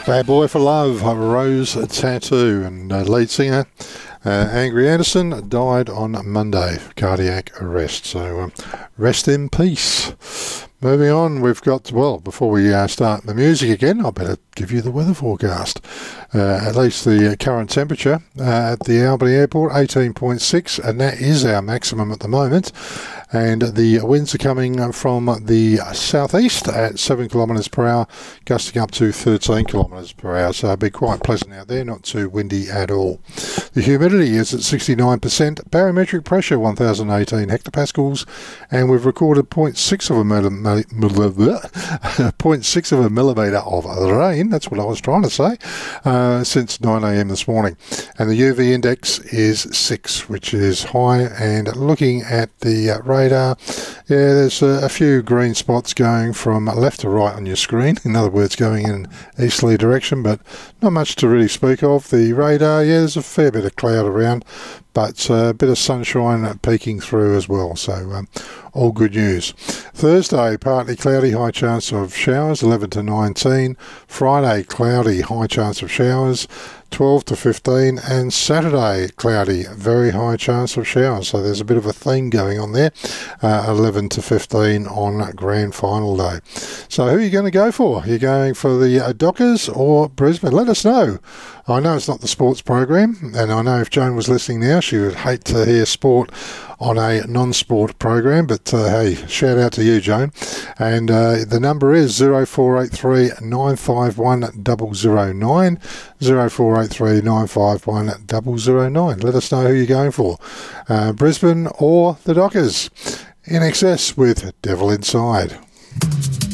Bad Boy for Love, Rose Tattoo, and lead singer Angry Anderson died on Monday, cardiac arrest. So rest in peace. Moving on, we've got, well, before we start the music again, I better give you the weather forecast. At least the current temperature at the Albany Airport, 18.6, and that is our maximum at the moment. And the winds are coming from the southeast at 7 kilometres per hour, gusting up to 13 kilometres per hour. So it'll be quite pleasant out there, not too windy at all. The humidity is at 69%, barometric pressure 1018 hectopascals, and we've recorded 0.6 of a millimetre of rain, that's what I was trying to say, since 9 a.m. this morning. And the UV index is 6, which is high. And looking at the radar, yeah, there's a few green spots going from left to right on your screen, in other words going in an easterly direction, but not much to really speak of. The radar, yeah, there's a fair bit of cloud around, but a bit of sunshine peeking through as well, so all good news. Thursday, partly cloudy, high chance of showers, 11 to 19. Friday, cloudy, high chance of showers, 12 to 15. And Saturday, cloudy, very high chance of showers. So there's a bit of a theme going on there, 11 to 15 on grand final day. So who are you going to go for? You're going for the Dockers or Brisbane? Let us know. I know it's not the sports program, and I know if Joan was listening now, she would hate to hear sport on a non-sport program, but hey, shout out to you, Joan. And the number is 0483 951 009, 0483 951 009. Let us know who you're going for, Brisbane or the Dockers. In Excess with Devil Inside.